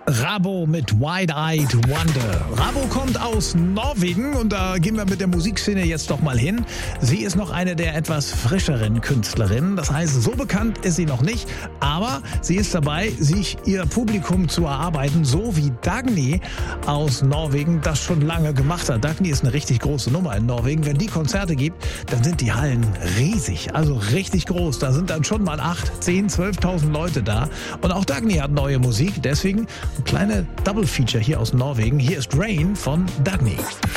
Rabo mit Wide-Eyed Wonder. Rabo kommt aus Norwegen und da gehen wir mit der Musikszene jetzt doch mal hin. Sie ist noch eine der etwas frischeren Künstlerinnen. Das heißt, so bekannt ist sie noch nicht, aber sie ist dabei, sich ihr Publikum zu erarbeiten, so wie Dagny aus Norwegen das schon lange gemacht hat. Dagny ist eine richtig große Nummer in Norwegen. Wenn die Konzerte gibt, dann sind die Hallen riesig, also richtig groß. Da sind dann schon mal 8, 10, 12.000 Leute da. Und auch Dagny hat neue Musik, deswegen ein kleine Double-Feature hier aus Norwegen. Hier ist Rain von Dagny.